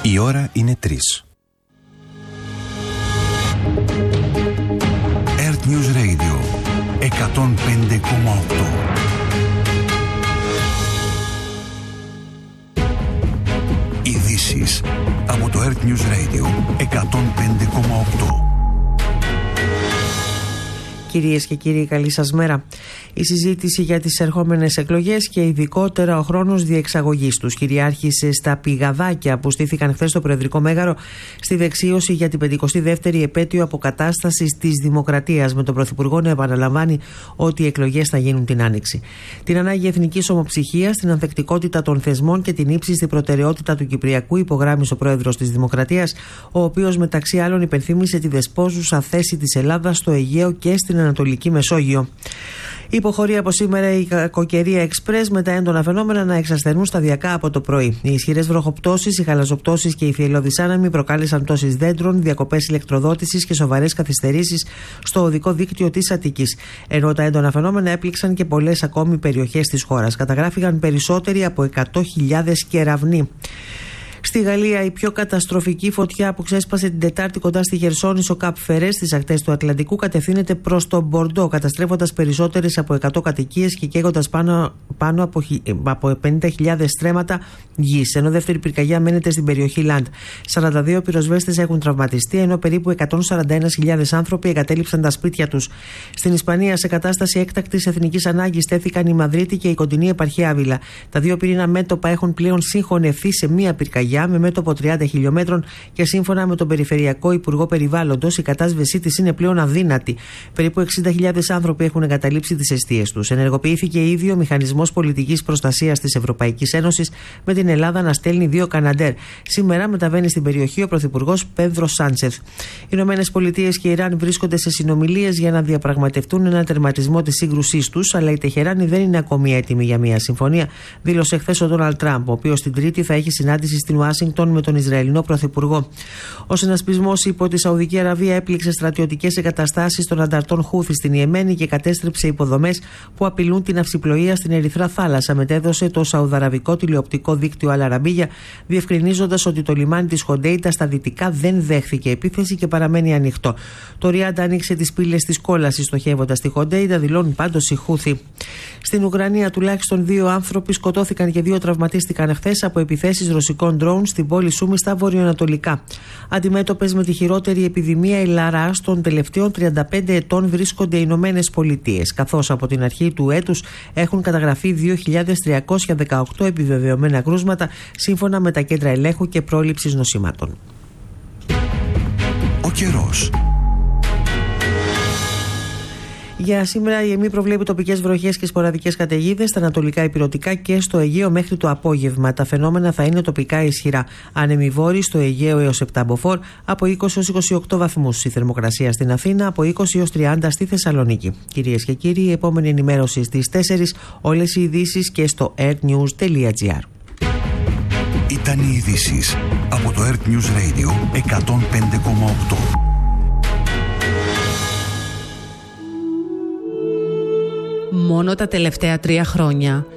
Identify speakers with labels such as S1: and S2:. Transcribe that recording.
S1: Η ώρα είναι 3. Earth News Radio 105,8. Ειδήσεις από το Earth News Radio 105,8.
S2: Κυρίες και κύριοι, καλή σας μέρα. Η συζήτηση για τις ερχόμενες εκλογές και ειδικότερα ο χρόνος διεξαγωγής τους κυριάρχησε στα πηγαδάκια που στήθηκαν χθες στο Προεδρικό Μέγαρο στη δεξίωση για την 52η επέτειο αποκατάστασης της Δημοκρατίας, με τον Πρωθυπουργό να επαναλαμβάνει ότι οι εκλογές θα γίνουν την Άνοιξη. Την ανάγκη εθνικής ομοψυχίας, την ανθεκτικότητα των θεσμών και την ύψιστη προτεραιότητα του Κυπριακού υπογράμμισε ο Πρόεδρος της Δημοκρατίας, ο οποίος μεταξύ άλλων υπενθύμησε τη δεσπόζουσα θέση της Ελλάδας στο Αιγαίο και στην Ανατολική Μεσόγειο. Υποχωρεί από σήμερα η κακοκαιρία εξπρές, με τα έντονα φαινόμενα να εξασθενούν σταδιακά από το πρωί. Οι ισχυρές βροχοπτώσεις, οι χαλαζοπτώσεις και οι θυελλώδεις άνεμοι προκάλεσαν πτώσεις δέντρων, διακοπές ηλεκτροδότησης και σοβαρές καθυστερήσεις στο οδικό δίκτυο της Αττικής. Ενώ τα έντονα φαινόμενα έπληξαν και πολλές ακόμη περιοχές της χώρας. Καταγράφηκαν περισσότεροι από 100.000 κεραυνοί. Στη Γαλλία, η πιο καταστροφική φωτιά που ξέσπασε την Τετάρτη κοντά στη Χερσόνησο Καπ Φερέ στις ακτές του Ατλαντικού κατευθύνεται προς το Μπορντό, καταστρέφοντας περισσότερες από 100 κατοικίες και καίγοντας πάνω από 50.000 στρέμματα γης. Ενώ δεύτερη πυρκαγιά μένεται στην περιοχή Λαντ. 42 πυροσβέστες έχουν τραυματιστεί, ενώ περίπου 141.000 άνθρωποι εγκατέλειψαν τα σπίτια τους. Στην Ισπανία, σε κατάσταση έκτακτης εθνικής ανάγκης, τέθηκαν η Μαδρίτη και η κοντινή επαρχία Άβυλα. Τα δύο πυρήνα μέτωπα έχουν πλέον συγχωνευτεί σε μία πυρκαγιά με μέτωπο 30 χιλιόμετρων και σύμφωνα με τον Περιφερειακό Υπουργό Περιβάλλοντος, η κατάσβεσή της είναι πλέον αδύνατη. Περίπου 60.000 άνθρωποι έχουν εγκαταλείψει τις εστίες τους. Ενεργοποιήθηκε ήδη ο Μηχανισμός Πολιτικής Προστασίας της Ευρωπαϊκής Ένωσης, με την Ελλάδα να στέλνει 2 Καναντέρ. Σήμερα μεταβαίνει στην περιοχή ο Πρωθυπουργός Πέδρο Σάντσεθ. Οι Ηνωμένες Πολιτείες και η Ιράν βρίσκονται σε συνομιλίες για να διαπραγματευτούν ένα τερματισμό της σύγκρουσής τους, αλλά η Τεχεράνη δεν είναι ακόμη έτοιμη για μια συμφωνία, δήλωσε χθες ο Ντόναλντ Τραμπ, ο οποίος την Τρίτη θα έχει συνάντηση στην Ουάσιγκτον με τον Ισραηλινό Πρωθυπουργό. Ο συνασπισμός υπό τη Σαουδική Αραβία έπληξε στρατιωτικές εγκαταστάσεις των ανταρτών Χούθη στην Ιεμένη και κατέστρεψε υποδομές που απειλούν την ναυσιπλοεία στην Ερυθρά Θάλασσα, μετέδωσε το σαουδαραβικό τηλεοπτικό δίκτυο Αλ Αραμπίγια, διευκρινίζοντας ότι το λιμάνι της Χοντέιτα στα δυτικά δεν δέχθηκε επίθεση και παραμένει ανοιχτό. Το Ριάντ άνοιξε τις πύλες της κόλασης στοχεύοντας τη Χοντέιτα, δηλώνουν πάντως οι Χούθη. Στην Ουκρανία, τουλάχιστον 2 άνθρωποι σκοτώθηκαν και 2 τραυματίστηκαν χθες από επιθέσεις ρωσικών ντρόουν στην πόλη Σούμι στα βορειοανατολικά. Αντιμέτωπες με τη χειρότερη επιδημία η Λαράς των τελευταίων 35 ετών βρίσκονται οι Ηνωμένες Πολιτείες, καθώς από την αρχή του έτους έχουν καταγραφεί 2.318 επιβεβαιωμένα κρούσματα, σύμφωνα με τα κέντρα ελέγχου και πρόληψης νοσημάτων.
S1: Ο καιρός.
S2: Για σήμερα η ΕΜΗ προβλέπει τοπικές βροχές και σποραδικές καταιγίδες στα ανατολικά ηπειρωτικά και στο Αιγαίο μέχρι το απόγευμα. Τα φαινόμενα θα είναι τοπικά ισχυρά. Άνεμοι βόρειοι στο Αιγαίο έως 7 μποφόρ, από 20 έως 28 βαθμούς. Η θερμοκρασία στην Αθήνα από 20 έως 30 στη Θεσσαλονίκη. Κυρίες και κύριοι, η επόμενη ενημέρωση στις 4, όλες οι ειδήσεις και στο earthnews.gr.
S1: Ήταν οι ειδήσεις από το Earth News Radio 105,8.
S3: Μόνο τα τελευταία 3 χρόνια